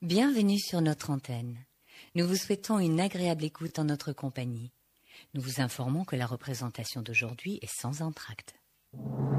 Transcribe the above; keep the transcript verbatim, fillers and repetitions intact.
Bienvenue sur notre antenne. Nous vous souhaitons une agréable écoute en notre compagnie. Nous vous informons que la représentation d'aujourd'hui est sans entracte.